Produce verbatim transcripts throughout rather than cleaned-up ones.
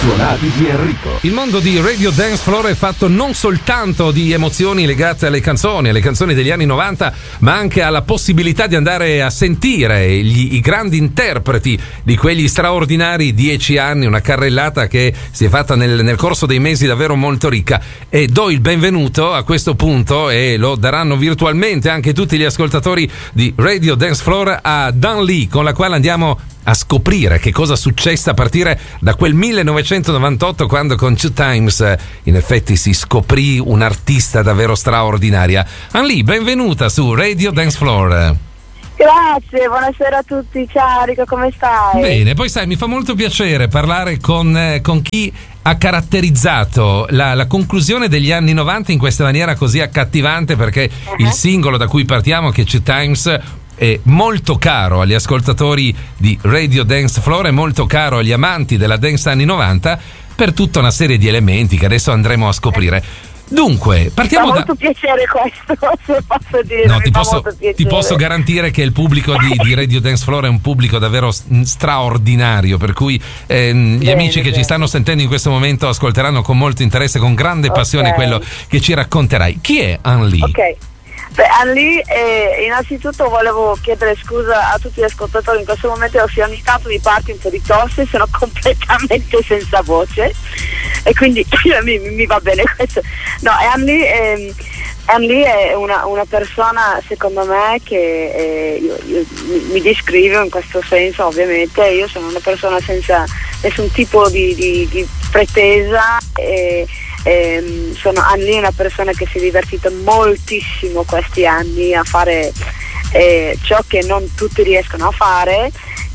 Suonati di Enrico. Il mondo di Radio Dance Floor è fatto non soltanto di emozioni legate alle canzoni, alle canzoni degli anni novanta, ma anche alla possibilità di andare a sentire gli, i grandi interpreti di quegli straordinari dieci anni, una carrellata che si è fatta nel, nel corso dei mesi davvero molto ricca. E do il benvenuto a questo punto, e lo daranno virtualmente anche tutti gli ascoltatori di Radio Dance Floor, a Dan Lee, con la quale andiamo a scoprire che cosa successe a partire da quel millenovecentonovantotto, quando con Two Times in effetti si scoprì un'artista davvero straordinaria. Ann Lee, benvenuta su Radio Dance Floor. Grazie, buonasera a tutti, ciao Rico, come stai? Bene, poi sai, mi fa molto piacere parlare con, eh, con chi ha caratterizzato la, la conclusione degli anni novanta in questa maniera così accattivante, perché uh-huh. il singolo da cui partiamo, che è Two Times, è molto caro agli ascoltatori di Radio Dance Floor, è molto caro agli amanti della dance anni novanta, per tutta una serie di elementi che adesso andremo a scoprire. Dunque, partiamo da... Mi fa molto da... piacere questo, se posso dire. No, mi ti, fa posso, molto piacere. ti posso garantire che il pubblico di, di Radio Dance Floor è un pubblico davvero straordinario, per cui ehm, gli bene, amici che bene. ci stanno sentendo in questo momento ascolteranno con molto interesse, con grande passione, Okay. quello che ci racconterai. Chi è Ann Lee? Ok. Beh, Ann Lee, eh, innanzitutto volevo chiedere scusa a tutti gli ascoltatori, in questo momento se ogni tanto mi parte un po' di tosse, sono completamente senza voce e quindi mi, mi va bene questo. No, Ann Lee, eh, Ann Lee è una, una persona, secondo me, che eh, io, io, mi, mi descrivo in questo senso. Ovviamente io sono una persona senza nessun tipo di, di, di pretesa, e Eh, sono Ann Lee, una persona che si è divertita moltissimo questi anni a fare eh, ciò che non tutti riescono a fare,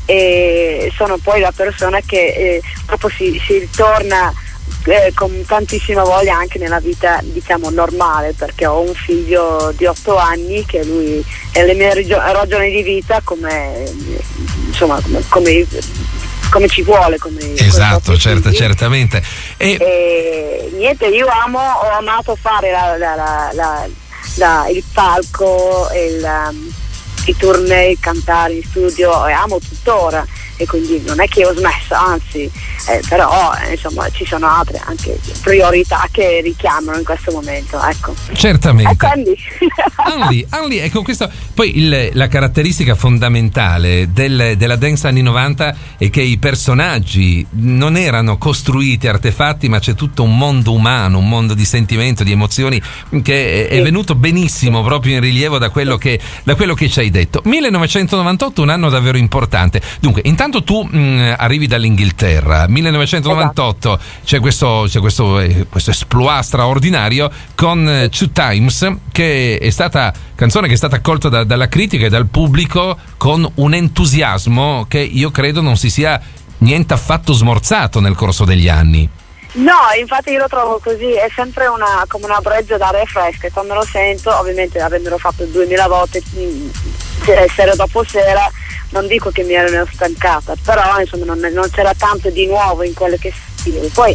e sono poi la persona che eh, proprio si, si ritorna eh, con tantissima voglia anche nella vita, diciamo, normale, perché ho un figlio di otto anni che lui è le mie rigio- ragioni di vita, come insomma come, come come ci vuole, come esatto, certo, certamente. E, e niente, io amo, ho amato fare la, la, la, la, la, il palco, il, um, i tournée, cantare in studio, e amo tuttora, e quindi non è che ho smesso, anzi, eh, però eh, insomma ci sono altre anche priorità che richiamano in questo momento, ecco. Certamente. Ecco, Ann Lee. Ann Lee, Ann Lee, ecco, questo poi il, la caratteristica fondamentale del, della dance anni novanta è che i personaggi non erano costruiti, artefatti, ma c'è tutto un mondo umano, un mondo di sentimento, di emozioni, che è, è venuto benissimo proprio in rilievo da quello che, da quello che ci hai detto. millenovecentonovantotto, un anno davvero importante. Dunque, intanto tu mh, arrivi dall'Inghilterra, millenovecentonovantotto, esatto. c'è questo, c'è questo, eh, questo esploit straordinario con eh, Two Times, che è stata canzone che è stata accolta da, dalla critica e dal pubblico con un entusiasmo che io credo non si sia niente affatto smorzato nel corso degli anni. No, infatti io lo trovo così, è sempre una, come una brezza d'aria fresca, e quando lo sento, ovviamente avendolo fatto duemila volte mh, sera dopo sera, non dico che mi ero stancata, però insomma non, non c'era tanto di nuovo in quello che sentivo. Poi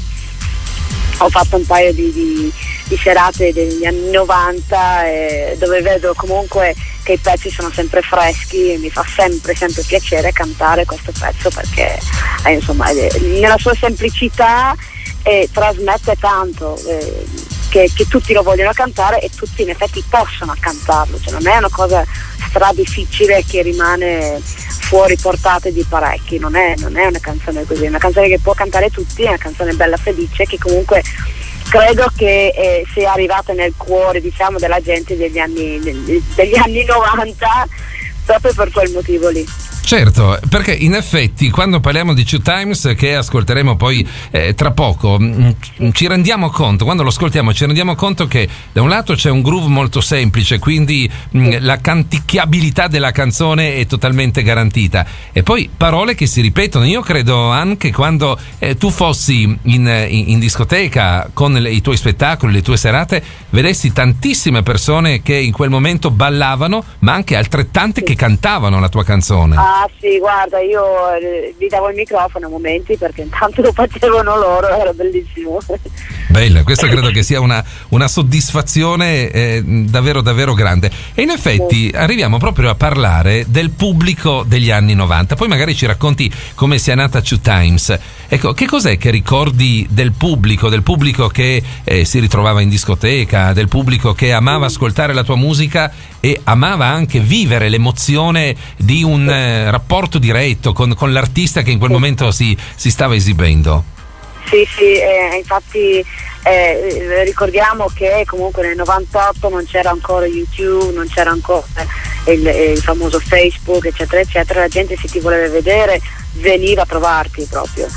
ho fatto un paio di, di, di serate degli anni novanta, eh, dove vedo comunque che i pezzi sono sempre freschi, e mi fa sempre sempre piacere cantare questo pezzo, perché eh, insomma eh, nella sua semplicità eh, trasmette tanto, eh, che, che tutti lo vogliono cantare, e tutti in effetti possono cantarlo, cioè non è una cosa stra difficile che rimane fuori portate di parecchi, non è, non è una canzone così, è una canzone che può cantare tutti, è una canzone bella, felice, che comunque credo che eh, sia arrivata nel cuore, diciamo, della gente degli anni, degli anni novanta, proprio per quel motivo lì. Certo, perché in effetti quando parliamo di Two Times, che ascolteremo poi eh, tra poco, mh, ci rendiamo conto, quando lo ascoltiamo ci rendiamo conto che da un lato c'è un groove molto semplice, quindi mh, la canticchiabilità della canzone è totalmente garantita, e poi parole che si ripetono. Io credo anche quando eh, tu fossi in, in, in discoteca con le, i tuoi spettacoli, le tue serate, vedessi tantissime persone che in quel momento ballavano, ma anche altrettante che cantavano la tua canzone. Ah, bassi, guarda, io eh, gli davo il microfono a momenti perché intanto lo facevano loro, era bellissimo. Bella, questa credo che sia una, una soddisfazione eh, davvero davvero grande. E in effetti arriviamo proprio a parlare del pubblico degli anni novanta. Poi magari ci racconti come sia nata Two Times. Ecco, che cos'è che ricordi del pubblico, del pubblico che eh, si ritrovava in discoteca, del pubblico che amava ascoltare la tua musica e amava anche vivere l'emozione di un eh, rapporto diretto con, con l'artista che in quel momento si, si stava esibendo? Sì, sì, eh, infatti eh, ricordiamo che comunque nel novantotto non c'era ancora YouTube, non c'era ancora il, il famoso Facebook, eccetera, eccetera, la gente se ti voleva vedere veniva a trovarti proprio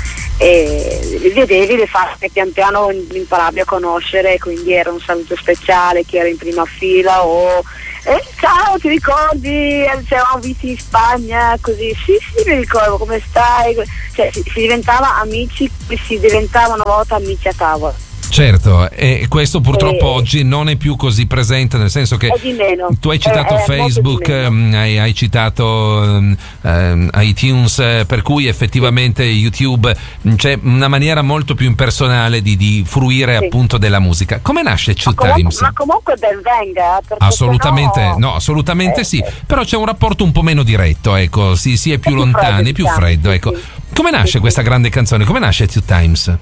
e li vedevi, le facce che pian piano imparavi a conoscere, quindi era un saluto speciale, chi era in prima fila o eh, ciao, ti ricordi? Ci eravamo visti in Spagna, così, sì sì mi ricordo, come stai? Cioè si, si diventava amici, si diventava una volta amici a tavola. Certo, e questo purtroppo e... oggi non è più così presente, nel senso che tu hai citato è, è Facebook, hai, hai citato um, um, iTunes, eh, per cui effettivamente YouTube c'è una maniera molto più impersonale di, di fruire sì. appunto della musica. Come nasce Two ma Times? Comunque, ma comunque ben venga. Assolutamente, no, no, assolutamente eh, sì, però c'è un rapporto un po' meno diretto, ecco, si, si è più, più lontani, più freddo, ecco. Sì. Come nasce sì, questa grande canzone? Come nasce Two Times?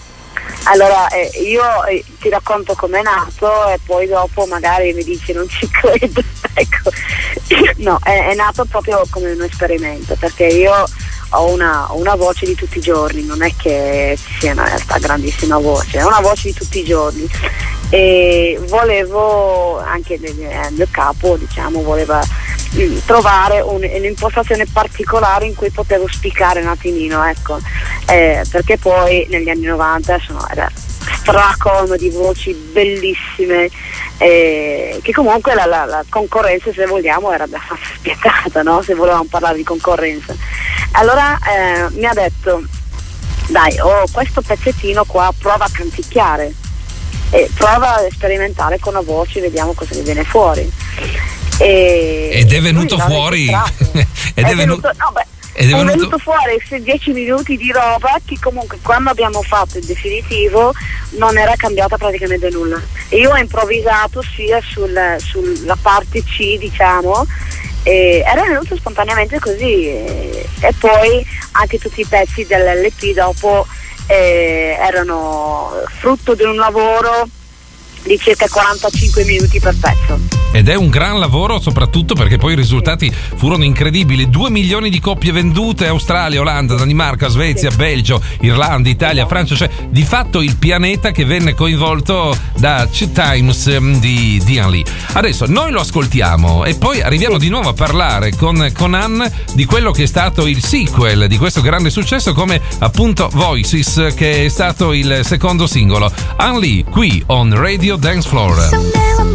Allora eh, io eh, ti racconto com'è nato e poi dopo magari mi dici non ci credo. Ecco, no, è, è nato proprio come un esperimento, perché io ho una, una voce di tutti i giorni, non è che ci sia una realtà grandissima voce, è una voce di tutti i giorni e volevo anche nel, nel capo, diciamo, voleva mh, trovare un, un'impostazione particolare in cui potevo spiccare un attimino, ecco, eh, perché poi negli anni novanta sono, era stracolmo di voci bellissime eh, che comunque la, la, la concorrenza, se vogliamo, era abbastanza spietata, no? Se volevamo parlare di concorrenza. Allora eh, mi ha detto dai, ho questo pezzettino qua, prova a canticchiare e prova a sperimentare con la voce, vediamo cosa ne viene fuori. E ed è venuto fuori ed è, è venuto, venuto no, beh, ed è, è venuto... venuto fuori dieci minuti di roba che comunque quando abbiamo fatto il definitivo non era cambiata praticamente nulla e io ho improvvisato sia sul, sulla parte C, diciamo, e era venuto spontaneamente così e, e poi anche tutti i pezzi dell'L P dopo eh, erano frutto di un lavoro di circa quarantacinque minuti per pezzo. Ed è un gran lavoro, soprattutto perché poi i risultati furono incredibili. Due milioni di copie vendute, Australia, Olanda, Danimarca, Svezia, sì. Belgio, Irlanda, Italia, Francia, cioè di fatto il pianeta che venne coinvolto da Two Times di Dian Lee. Adesso noi lo ascoltiamo e poi arriviamo sì. di nuovo a parlare con, con Anne di quello che è stato il sequel di questo grande successo, come appunto Voices, che è stato il secondo singolo. Anne Lee qui on Radio Dance Floor.